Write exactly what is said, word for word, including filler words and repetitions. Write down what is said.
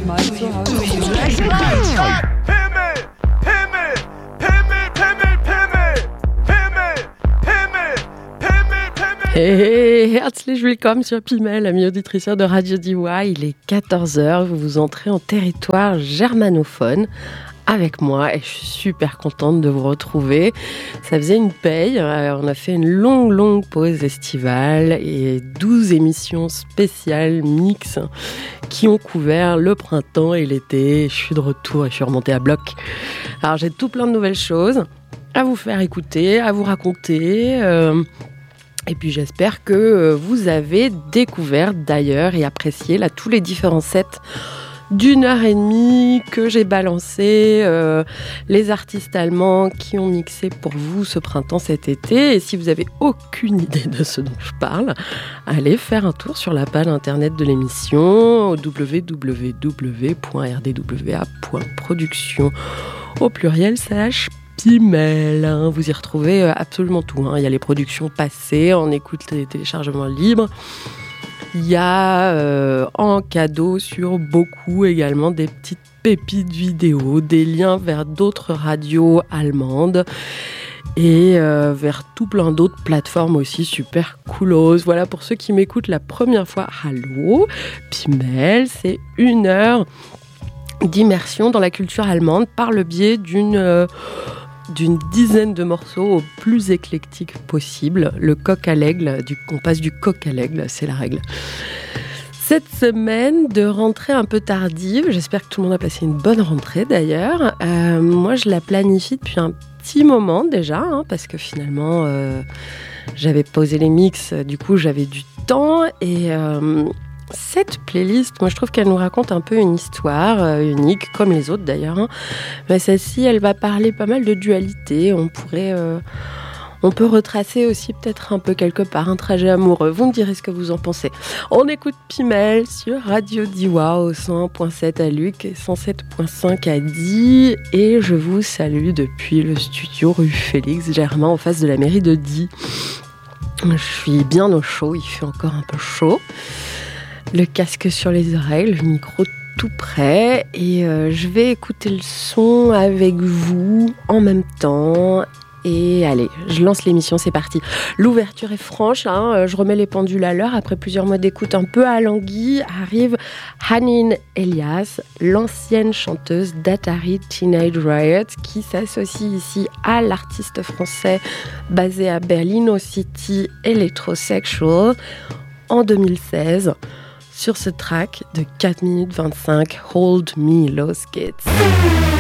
mal zu Hause. Pimmel, Pimmel, Pimmel, Pimmel, Pimmel, Pimmel, Pimmel, Pimmel, Pimmel. Hey, herzlich willkommen sur Pimmel, amis auditrices de Radio D Y. Il est quatorze heures, vous vous entrez en territoire germanophone avec moi et je suis super contente de vous retrouver. Ça faisait une paye, on a fait une longue longue pause estivale et douze émissions spéciales mix qui ont couvert le printemps et l'été. Je suis de retour et je suis remontée à bloc. Alors j'ai tout plein de nouvelles choses à vous faire écouter, à vous raconter. Euh, Et puis j'espère que vous avez découvert d'ailleurs et apprécié là, tous les différents sets d'une heure et demie que j'ai balancé, euh, les artistes allemands qui ont mixé pour vous ce printemps, cet été. Et si vous avez aucune idée de ce dont je parle, allez faire un tour sur la page internet de l'émission w w w point r d w a point production au pluriel slash Pimmel, hein, vous y retrouvez absolument tout. Hein. Il y a les productions passées, on écoute les téléchargements libres. Il y a euh, en cadeau sur beaucoup également des petites pépites vidéo, des liens vers d'autres radios allemandes et euh, vers tout plein d'autres plateformes aussi super coolos. Voilà, pour ceux qui m'écoutent la première fois, hallo, Pimmel, c'est une heure d'immersion dans la culture allemande par le biais d'une... Euh, d'une dizaine de morceaux au plus éclectique possible. Le coq à l'aigle, du, on passe du coq à l'aigle, c'est la règle. Cette semaine de rentrée un peu tardive, j'espère que tout le monde a passé une bonne rentrée d'ailleurs. Euh, moi, je la planifie depuis un petit moment déjà, hein, parce que finalement, euh, j'avais posé les mix, du coup, j'avais du temps et... Euh, Cette playlist, moi je trouve qu'elle nous raconte un peu une histoire euh, unique, comme les autres d'ailleurs. Hein. Mais celle-ci, elle va parler pas mal de dualité. On pourrait, euh, on peut retracer aussi peut-être un peu quelque part un trajet amoureux. Vous me direz ce que vous en pensez. On écoute Pimmel sur Radio D Y au cent point sept à Luc et cent sept point cinq à Die. Et je vous salue depuis le studio rue Félix Germain en face de la mairie de Die. Je suis bien au chaud, il fait encore un peu chaud. Le casque sur les oreilles, le micro tout prêt et euh, je vais écouter le son avec vous en même temps. Et allez, je lance l'émission, c'est parti. L'ouverture est franche, hein, je remets les pendules à l'heure. Après plusieurs mois d'écoute un peu alanguie, arrive Hanin Elias, l'ancienne chanteuse d'Atari Teenage Riot, qui s'associe ici à l'artiste français basé à Berlin City Electrosexual en deux mille seize. Sur ce track de quatre minutes vingt-cinq, Hold Me, Los Kids.